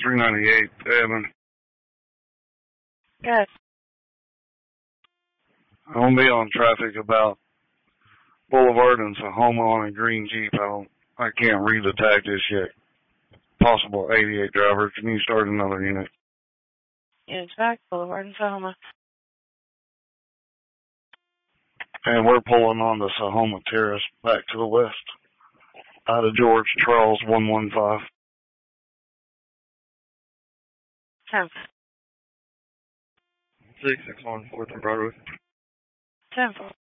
398, Evan. Good. I'm going to be on traffic about Boulevard and Sahoma on a green Jeep. I can't read the tag just yet. Possible 88 driver. Can you start another unit? Units back, Boulevard and Sahoma. And we're pulling on the Sahoma Terrace back to the west. Out of George Charles 115. 10. 661 4th and Broadway. 10-4.